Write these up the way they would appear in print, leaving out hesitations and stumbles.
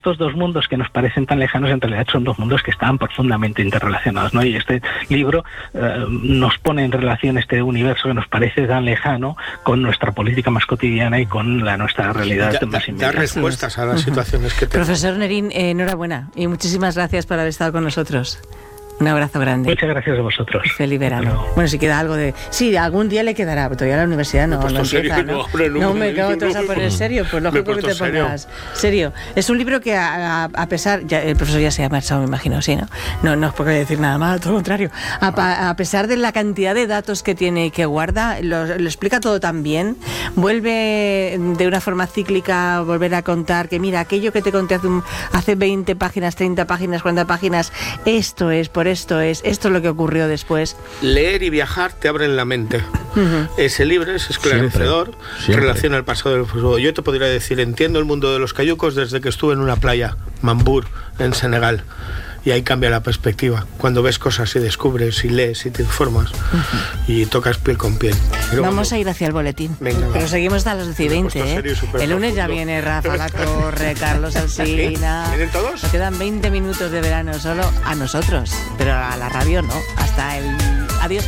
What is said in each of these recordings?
estos dos mundos que nos parecen tan lejanos en realidad son dos mundos que están profundamente interrelacionados, ¿no? Y este libro nos pone en relación este universo que nos parece tan lejano con nuestra política más cotidiana y con nuestra realidad más inmediata. Da respuestas a las situaciones que tenemos. Profesor Nerín, enhorabuena y muchísimas gracias por haber estado con nosotros. Un abrazo grande. Muchas gracias a vosotros. Feliz verano. Bueno, si queda algo de... Sí, algún día le quedará, pero todavía la universidad no empieza, ¿no? No me cago, te vas a poner serio, pues lógico que te pongas serio. Es un libro que a pesar... el profesor ya se ha marchado, me imagino, ¿sí, no? No es porque decir nada más, todo lo contrario. A pesar de la cantidad de datos que tiene y que guarda, lo explica todo tan bien, vuelve de una forma cíclica a volver a contar que mira, aquello que te conté hace 20 páginas, 30 páginas, 40 páginas, esto es lo que ocurrió después. Leer y viajar te abren la mente. Ese libro es esclarecedor, siempre. Relaciona el pasado del futuro. Yo te podría decir, entiendo el mundo de los cayucos desde que estuve en una playa, Mambour, en Senegal. Y ahí cambia la perspectiva. Cuando ves cosas y descubres y lees y te informas y tocas piel con piel. Vamos a ir hacia el boletín. Venga, pero seguimos hasta las 12:20, ¿eh? El lunes ya viene Rafa Latorre, Carlos Alsina. ¿Vienen todos? Nos quedan 20 minutos de verano solo a nosotros, pero a la radio no. Hasta el... Adiós.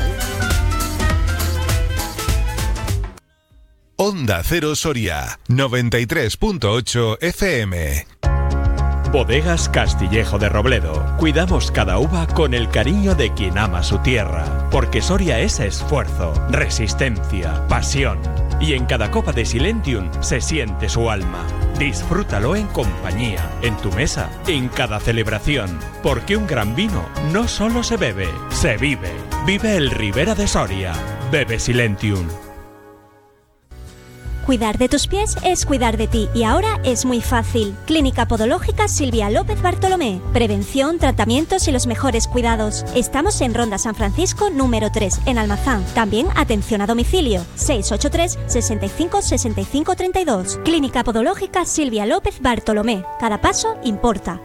Onda Cero Soria, 93.8 FM. Bodegas Castillejo de Robledo. Cuidamos cada uva con el cariño de quien ama su tierra. Porque Soria es esfuerzo, resistencia, pasión. Y en cada copa de Silentium se siente su alma. Disfrútalo en compañía, en tu mesa, en cada celebración. Porque un gran vino no solo se bebe, se vive. Vive el Ribera de Soria. Bebe Silentium. Cuidar de tus pies es cuidar de ti y ahora es muy fácil. Clínica Podológica Silvia López Bartolomé. Prevención, tratamientos y los mejores cuidados. Estamos en Ronda San Francisco número 3, en Almazán. También atención a domicilio. 683 65 65 32. Clínica Podológica Silvia López Bartolomé. Cada paso importa.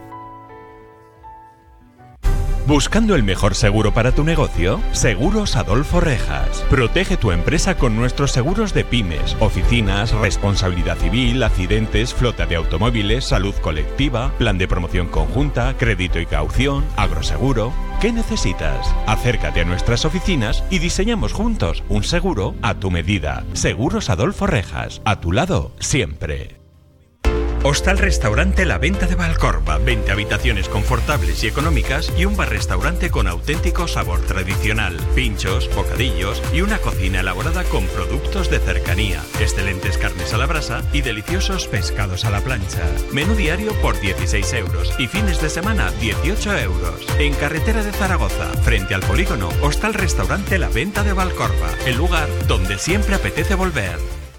¿Buscando el mejor seguro para tu negocio? Seguros Adolfo Rejas. Protege tu empresa con nuestros seguros de pymes, oficinas, responsabilidad civil, accidentes, flota de automóviles, salud colectiva, plan de promoción conjunta, crédito y caución, agroseguro. ¿Qué necesitas? Acércate a nuestras oficinas y diseñamos juntos un seguro a tu medida. Seguros Adolfo Rejas. A tu lado, siempre. Hostal Restaurante La Venta de Valcorba, 20 habitaciones confortables y económicas y un bar-restaurante con auténtico sabor tradicional, pinchos, bocadillos y una cocina elaborada con productos de cercanía, excelentes carnes a la brasa y deliciosos pescados a la plancha. Menú diario por 16 euros y fines de semana 18 euros. En carretera de Zaragoza, frente al polígono, Hostal Restaurante La Venta de Valcorba, el lugar donde siempre apetece volver.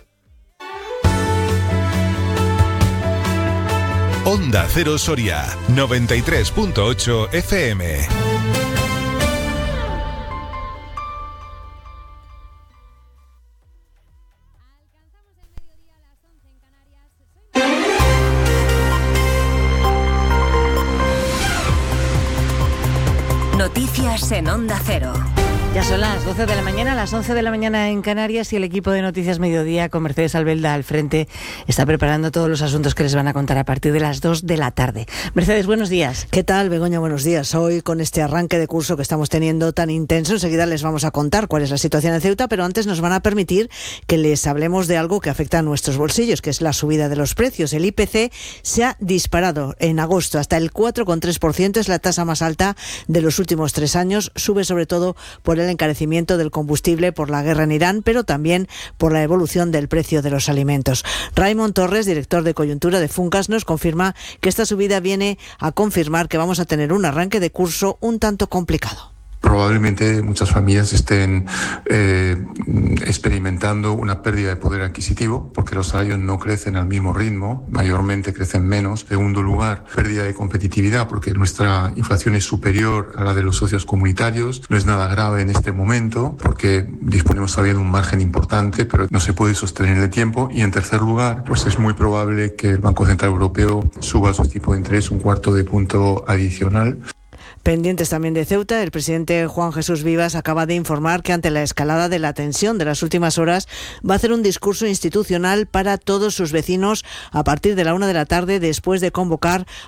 Onda Cero Soria, 93.8 FM. Noticias en Onda Cero. Ya son las 12 de la mañana, las 11 de la mañana en Canarias y el equipo de Noticias Mediodía con Mercedes Albelda al frente está preparando todos los asuntos que les van a contar a partir de las 2 de la tarde. Mercedes, buenos días. ¿Qué tal, Begoña? Buenos días. Hoy con este arranque de curso que estamos teniendo tan intenso, enseguida les vamos a contar cuál es la situación en Ceuta, pero antes nos van a permitir que les hablemos de algo que afecta a nuestros bolsillos, que es la subida de los precios. El IPC se ha disparado en agosto hasta el 4,3%, es la tasa más alta de los últimos 3 años. Sube sobre todo por el encarecimiento del combustible por la guerra en Irán, pero también por la evolución del precio de los alimentos. Raimon Torres, director de coyuntura de Funcas, nos confirma que esta subida viene a confirmar que vamos a tener un arranque de curso un tanto complicado. Probablemente muchas familias estén experimentando una pérdida de poder adquisitivo porque los salarios no crecen al mismo ritmo, mayormente crecen menos. Segundo lugar, pérdida de competitividad porque nuestra inflación es superior a la de los socios comunitarios. No es nada grave en este momento porque disponemos todavía de un margen importante, pero no se puede sostener en el tiempo. Y en tercer lugar, pues es muy probable que el Banco Central Europeo suba su tipo de interés 1/4 punto adicional. Pendientes también de Ceuta, el presidente Juan Jesús Vivas acaba de informar que ante la escalada de la tensión de las últimas horas va a hacer un discurso institucional para todos sus vecinos a partir de la 1 de la tarde después de convocar